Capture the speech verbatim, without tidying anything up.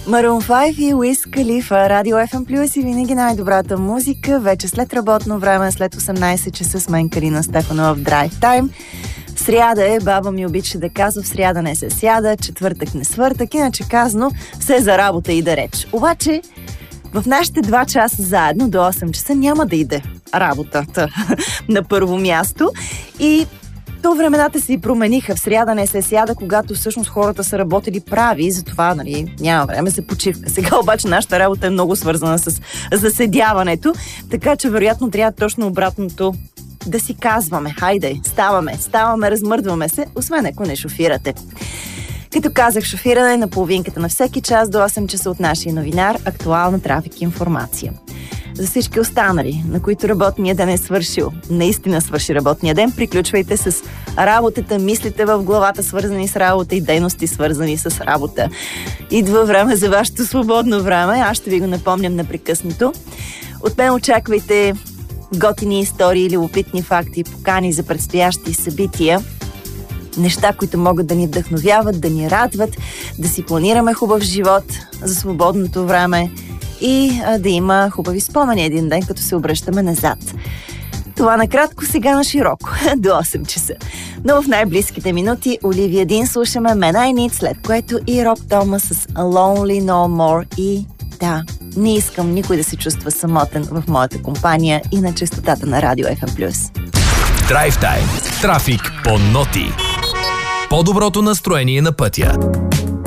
Maroon пет и Уиз Калифа, Радио Еф Ем Плюс и винаги най-добрата музика. Вече след работно време, след осемнайсет часа с мен Калина Стефанова в Драйв Тайм. Сряда е, баба ми обича да казва, в сряда не се сяда, четвъртък не свъртък, иначе казано, все за работа и да реч. Обаче, в нашите два часа заедно до осем часа няма да иде работата на първо място и то времената си промениха. В сряда не се сяда, когато всъщност хората са работили прави, затова, нали, няма време за почивка. Сега обаче нашата работа е много свързана с заседяването, така че вероятно трябва точно обратното да си казваме. Хайде, ставаме, ставаме, размърдваме се, освен ако не шофирате. Като казах, шофиране на половинката на всеки час до осем часа от нашия новинар, актуална трафик и информация. За всички останали, на които работния ден е свършил, наистина свърши работния ден, приключвайте с работата, мислите в главата, свързани с работа и дейности, свързани с работа. Идва време за вашето свободно време, аз ще ви го напомням непрекъснато. От мен очаквайте готини истории, любопитни факти, покани за предстоящи събития, неща, които могат да ни вдъхновяват, да ни радват, да си планираме хубав живот за свободното време и а, да има хубави спомени един ден, като се обръщаме назад. Това накратко, сега на широко, до осем часа. Но в най-близките минути Оливия Дин слушаме Men I Need, след което и Роб Томас с Lonely No More и да, не искам никой да се чувства самотен в моята компания и на честотата на Радио Еф Ем Плюс. Драйв Тайм. Трафик по ноти. По-доброто настроение на пътя.